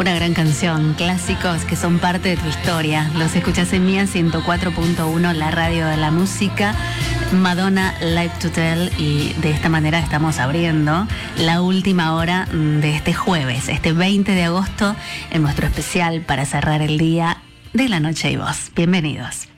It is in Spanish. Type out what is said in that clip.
Una gran canción, clásicos que son parte de tu historia. Los escuchás en Mía 104.1, la radio de la música. Madonna, Live to Tell, y de esta manera estamos abriendo la última hora de este jueves, este 20 de agosto, en nuestro especial para cerrar el día de La Noche y Voz. Bienvenidos.